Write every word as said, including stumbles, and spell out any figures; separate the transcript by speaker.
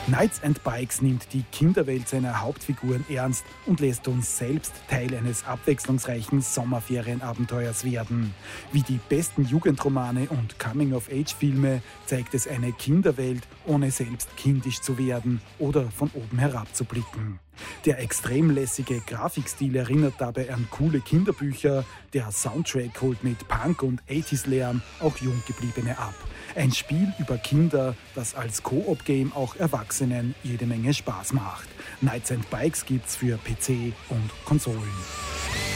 Speaker 1: Knights and Bikes nimmt die Kinderwelt seiner Hauptfiguren ernst und lässt uns selbst Teil eines abwechslungsreichen Sommerferienabenteuers werden. Wie die besten Jugendromane und Coming-of-Age-Filme zeigt es eine Kinderwelt, ohne selbst kindisch zu werden oder von oben herab zu blicken. Der extrem lässige Grafikstil erinnert dabei an coole Kinderbücher, der Soundtrack holt mit Punk- und achtziger-Lärm auch Junggebliebene ab. Ein Spiel über Kinder, das als Koop-Game auch Erwachsenen jede Menge Spaß macht. Knights and Bikes gibt's für P C und Konsolen.